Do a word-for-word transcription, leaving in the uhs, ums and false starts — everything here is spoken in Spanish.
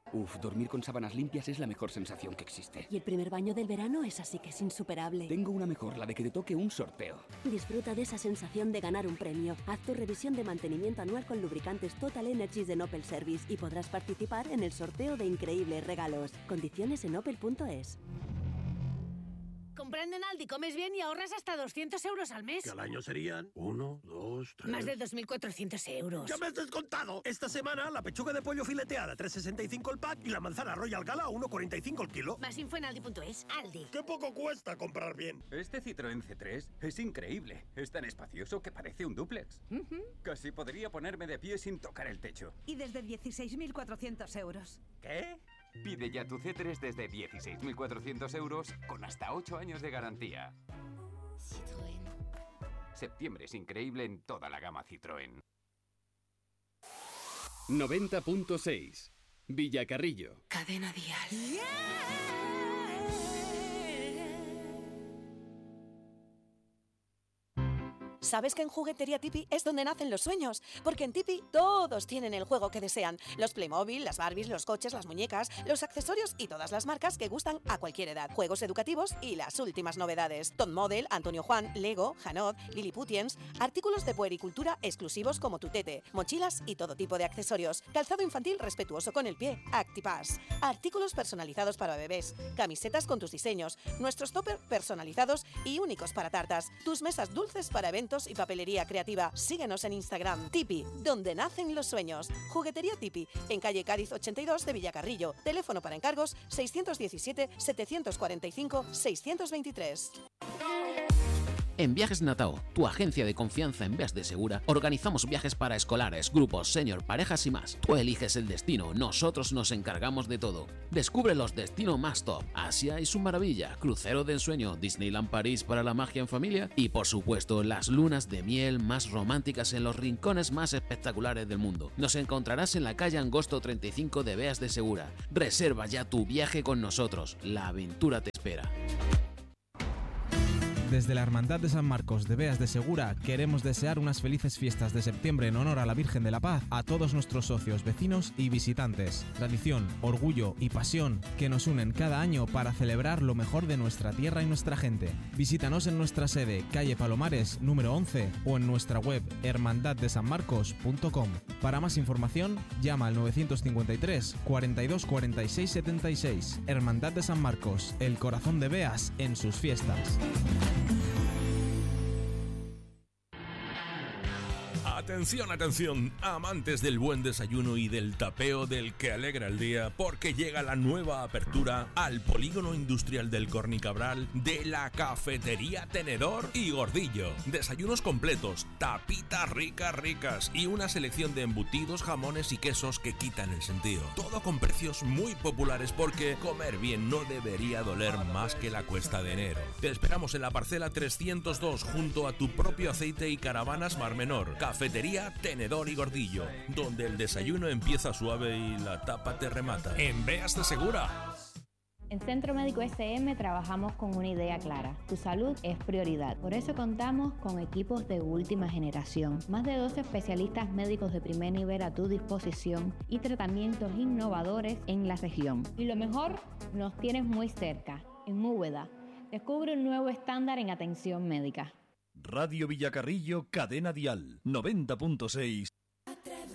Uf, dormir con sábanas limpias es la mejor sensación que existe. Y el primer baño del verano es así que es insuperable. Tengo una mejor, la de que te toque un sorteo. Disfruta de esa sensación de ganar un premio. Haz tu revisión de mantenimiento anual con lubricantes Total Energies de Opel Service y podrás participar en el sorteo de increíbles regalos. Condiciones en opel punto es. Comprando en Aldi comes bien y ahorras hasta doscientos euros al mes. Que al año serían uno, dos, tres... Más de dos mil cuatrocientos euros. ¡Ya me has descontado! Esta semana la pechuga de pollo fileteada tres sesenta y cinco el pack y la manzana Royal Gala uno cuarenta y cinco el kilo. Más info en aldi punto es. Aldi. ¡Qué poco cuesta comprar bien! Este Citroën C tres es increíble. Es tan espacioso que parece un dúplex. Uh-huh. Casi podría ponerme de pie sin tocar el techo. Y desde dieciséis mil cuatrocientos euros. ¿Qué? Pide ya tu C tres desde dieciséis mil cuatrocientos euros con hasta ocho años de garantía. Citroën. Septiembre es increíble en toda la gama Citroën. noventa punto seis Villacarrillo. Cadena Dial. Yeah. ¿Sabes que en Juguetería Tipi es donde nacen los sueños? Porque en Tipi todos tienen el juego que desean. Los Playmobil, las Barbies, los coches, las muñecas, los accesorios y todas las marcas que gustan a cualquier edad. Juegos educativos y las últimas novedades. Top Model, Antonio Juan, Lego, Hanod, Lilliputiens, artículos de puericultura exclusivos como Tutete, mochilas y todo tipo de accesorios. Calzado infantil respetuoso con el pie, Actipass. Artículos personalizados para bebés, camisetas con tus diseños, nuestros toppers personalizados y únicos para tartas, tus mesas dulces para eventos y papelería creativa. Síguenos en Instagram. Tipi, donde nacen los sueños. Juguetería Tipi, en calle Cádiz ochenta y dos de Villacarrillo. Teléfono para encargos seiscientos diecisiete, setecientos cuarenta y cinco, seiscientos veintitrés. En Viajes Natao, tu agencia de confianza en vías de segura, organizamos viajes para escolares, grupos, senior, parejas y más. Tú eliges el destino, nosotros nos encargamos de todo. Descubre los destinos más top, Asia y su maravilla, crucero de ensueño, Disneyland París para la magia en familia y por supuesto las lunas de miel más románticas en los rincones más espectaculares del mundo. Nos encontrarás en la calle Angosto treinta y cinco de Beas de Segura. Reserva ya tu viaje con nosotros, la aventura te espera. Desde la Hermandad de San Marcos de Beas de Segura queremos desear unas felices fiestas de septiembre en honor a la Virgen de la Paz a todos nuestros socios, vecinos y visitantes. Tradición, orgullo y pasión que nos unen cada año para celebrar lo mejor de nuestra tierra y nuestra gente. Visítanos en nuestra sede, calle Palomares, número once, o en nuestra web hermandad de san marcos punto com. Para más información, llama al novecientos cincuenta y tres, cuarenta y dos, cuarenta y seis, setenta y seis. Hermandad de San Marcos, el corazón de Beas en sus fiestas. Atención, atención, amantes del buen desayuno y del tapeo del que alegra el día, porque llega la nueva apertura al polígono industrial del Cornicabral de la Cafetería Tenedor y Gordillo. Desayunos completos, tapitas ricas ricas y una selección de embutidos, jamones y quesos que quitan el sentido. Todo con precios muy populares porque comer bien no debería doler más que la cuesta de enero. Te esperamos en la parcela trescientos dos junto a tu propio aceite y caravanas Mar Menor. Cafetería Tenedor y Gordillo, donde el desayuno empieza suave y la tapa te remata. En Beas de Segura. En Centro Médico S M trabajamos con una idea clara. Tu salud es prioridad. Por eso contamos con equipos de última generación. Más de doce especialistas médicos de primer nivel a tu disposición y tratamientos innovadores en la región. Y lo mejor, nos tienes muy cerca, en Úbeda. Descubre un nuevo estándar en atención médica. Radio Villacarrillo, Cadena Dial, noventa punto seis